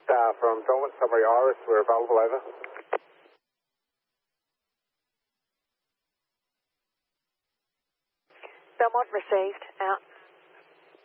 From Belmont, Summary Iris, we're available, over. Belmont received, out.